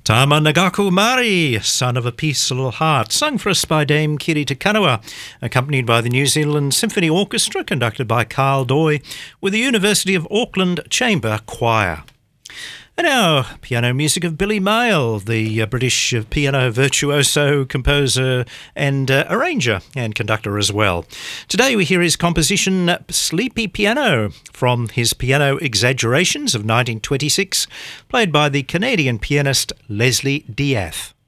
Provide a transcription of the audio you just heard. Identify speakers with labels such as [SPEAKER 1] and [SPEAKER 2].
[SPEAKER 1] Tama Nagaku Mari, Son of a Peaceful Heart, sung for us by Dame Kiri Te Kanawa, accompanied by the New Zealand Symphony Orchestra, conducted by Carl Doy, with the University of Auckland Chamber Choir. And now, piano music of Billy Mayle, the British piano virtuoso, composer and arranger and conductor as well. Today we hear his composition Sleepy Piano from his Piano Exaggerations of 1926, played by the Canadian pianist Leslie Diath.